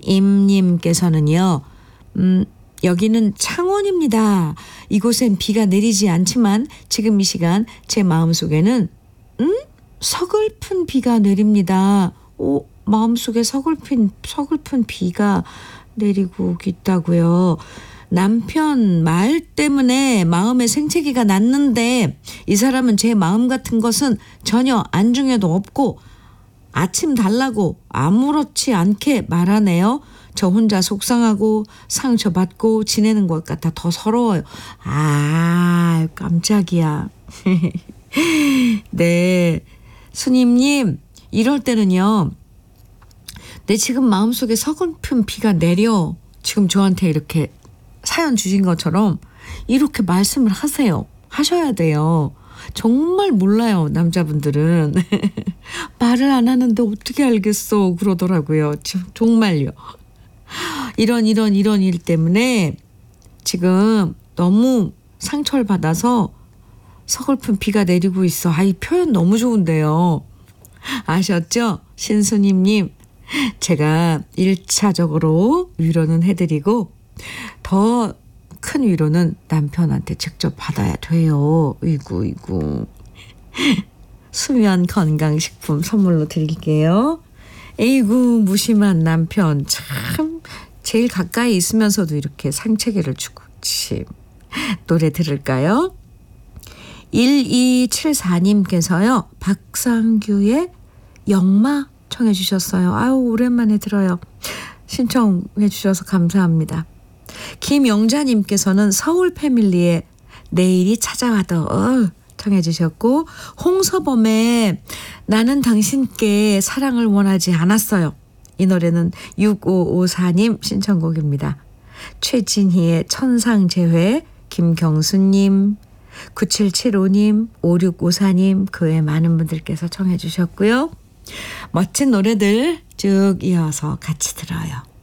김임님께서는요. 여기는 창원입니다. 이곳엔 비가 내리지 않지만 지금 이 시간 제 마음속에는 서글픈 비가 내립니다. 마음속에 서글픈 비가 내리고 있다고요. 남편 말 때문에 마음에 생채기가 났는데 이 사람은 제 마음 같은 것은 전혀 안중에도 없고 아침 달라고 아무렇지 않게 말하네요. 저 혼자 속상하고 상처받고 지내는 것 같아 더 서러워요. 깜짝이야. 네, 스님님 이럴 때는요. 내 지금 마음속에 서글픈 비가 내려 지금 저한테 이렇게 사연 주신 것처럼 이렇게 말씀을 하셔야 돼요. 정말 몰라요, 남자분들은. 말을 안 하는데 어떻게 알겠어 그러더라고요. 정말요. 이런 일 때문에 지금 너무 상처를 받아서 서글픈 비가 내리고 있어. 이 표현 너무 좋은데요. 아셨죠? 신수님님. 제가 1차적으로 위로는 해드리고 더 큰 위로는 남편한테 직접 받아야 돼요. 이구. 수면 건강식품 선물로 드릴게요. 에이구 무심한 남편 참 제일 가까이 있으면서도 이렇게 상체기를 주고 참. 노래 들을까요? 1274님께서요. 박상규의 영마 청해 주셨어요. 오랜만에 들어요. 신청해 주셔서 감사합니다. 김영자님께서는 서울 패밀리의 내일이 찾아와도 청해 주셨고 홍서범의 나는 당신께 사랑을 원하지 않았어요. 이 노래는 6554님 신청곡입니다. 최진희의 천상재회, 김경수님, 9775님, 5654님 그 외 많은 분들께서 청해 주셨고요. 멋진 노래들 쭉 이어서 같이 들어요.